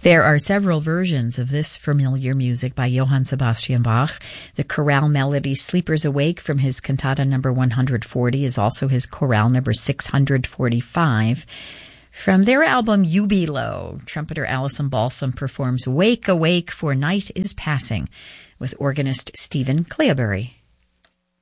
There are several versions of this familiar music by Johann Sebastian Bach. The chorale melody Sleepers Awake from his cantata number 140 is also his chorale number 645. From their album Jubilo, trumpeter Alison Balsam performs Wake Awake for Night is Passing with organist Stephen Cleobury.